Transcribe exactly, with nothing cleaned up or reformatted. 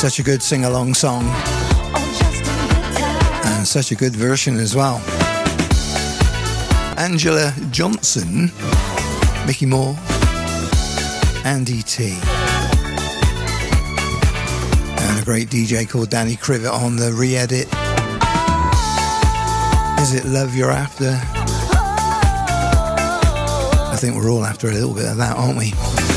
Such a good sing-along song. And such a good version as well. Angela Johnson, Mickey Moore, Andy T. And a great D J called Danny Krivit on the re-edit. Is it love you're after? I think we're all after a little bit of that, aren't we?